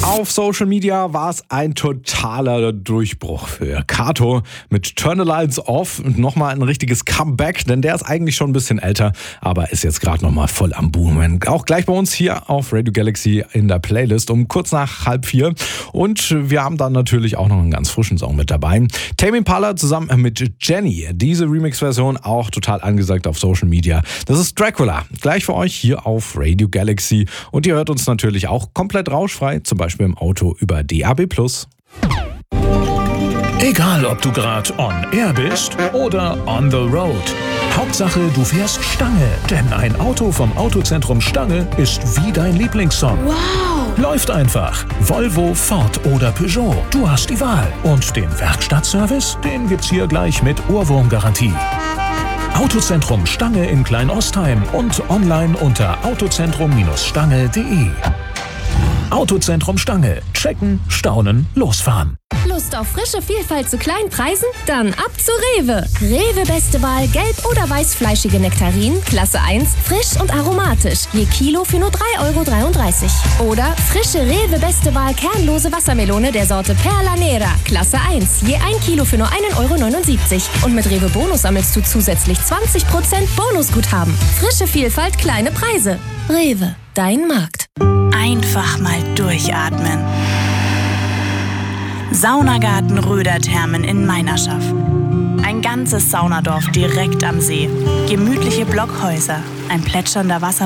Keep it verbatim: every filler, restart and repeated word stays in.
Auf Social Media war es ein totaler Durchbruch für Kato mit Turn the Lights Off und nochmal ein richtiges Comeback, denn der ist eigentlich schon ein bisschen älter, aber ist jetzt gerade nochmal voll am Boomen. Auch gleich bei uns hier auf Radio Galaxy in der Playlist um kurz nach halb vier. Und wir haben dann natürlich auch noch einen ganz frischen Song mit dabei. Tame Impala zusammen mit Jenny. Diese Remix-Version auch total angesagt auf Social Media. Das ist Dracula. Gleich für euch hier auf Radio Galaxy. Und ihr hört uns natürlich auch komplett rauschfrei, zum Beispiel im Auto über D A B plus. Egal, ob du gerade on air bist oder on the road. Hauptsache, du fährst Stange, denn ein Auto vom Autozentrum Stange ist wie dein Lieblingssong. Wow! Läuft einfach. Volvo, Ford oder Peugeot. Du hast die Wahl. Und den Werkstattservice, den gibt's hier gleich mit Ohrwurmgarantie. Autozentrum Stange in Kleinostheim und online unter autozentrum Bindestrich stange punkt de. Autozentrum Stange. Checken, staunen, losfahren. Lust auf frische Vielfalt zu kleinen Preisen? Dann ab zu Rewe. Rewe beste Wahl gelb- oder weißfleischige Nektarinen, Klasse eins, frisch und aromatisch. Je Kilo für nur drei Euro dreiunddreißig. Oder frische Rewe beste Wahl kernlose Wassermelone der Sorte Perla Nera, Klasse eins. Je ein Kilo für nur ein Euro neunundsiebzig. Und mit Rewe Bonus sammelst du zusätzlich zwanzig Prozent Bonusguthaben. Frische Vielfalt, kleine Preise. Rewe, dein Markt. Einfach mal durchatmen. Saunagarten Röder-Thermen in Meinerschaff. Ein ganzes Saunadorf direkt am See. Gemütliche Blockhäuser, ein plätschernder Wasser.